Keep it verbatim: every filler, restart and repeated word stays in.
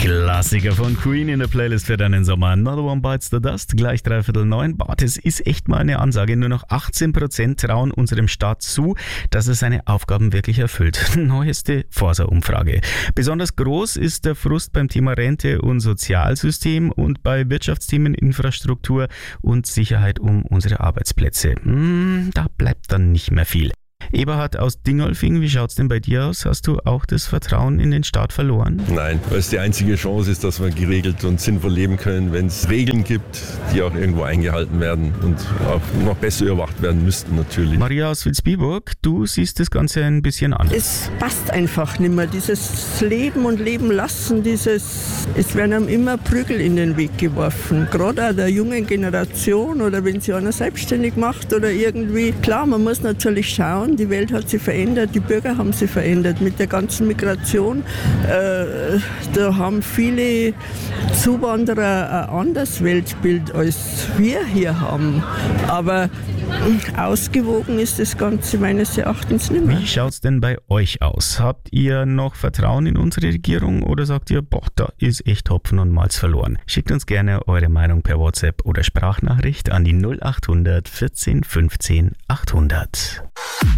Klassiker von Queen in der Playlist für deinen Sommer. Another One Bites the Dust, gleich dreiviertel neun. Bart, es ist echt mal eine Ansage. Nur noch achtzehn Prozent trauen unserem Staat zu, dass er seine Aufgaben wirklich erfüllt. Neueste Forsa-Umfrage. Besonders groß ist der Frust beim Thema Rente und Sozialsystem und bei Wirtschaftsthemen, Infrastruktur und Sicherheit um unsere Arbeitsplätze. Hm, da bleibt dann nicht mehr viel. Eberhard aus Dingolfing, wie schaut's denn bei dir aus? Hast du auch das Vertrauen in den Staat verloren? Nein, weil es die einzige Chance ist, dass wir geregelt und sinnvoll leben können, wenn es Regeln gibt, die auch irgendwo eingehalten werden und auch noch besser überwacht werden müssten natürlich. Maria aus Vilsbiburg, du siehst das Ganze ein bisschen anders. Es passt einfach nicht mehr. Dieses Leben und Leben lassen, dieses, es werden einem immer Prügel in den Weg geworfen. Gerade auch der jungen Generation oder wenn sich einer selbstständig macht oder irgendwie. Klar, man muss natürlich schauen, die Welt hat sich verändert, die Bürger haben sich verändert. Mit der ganzen Migration, äh, da haben viele Zuwanderer ein anderes Weltbild, als wir hier haben. Aber ausgewogen ist das Ganze meines Erachtens nicht mehr. Wie schaut's denn bei euch aus? Habt ihr noch Vertrauen in unsere Regierung oder sagt ihr, boah, da ist echt Hopfen und Malz verloren? Schickt uns gerne eure Meinung per WhatsApp oder Sprachnachricht an die null acht hundert vierzehn fünfzehn achthundert.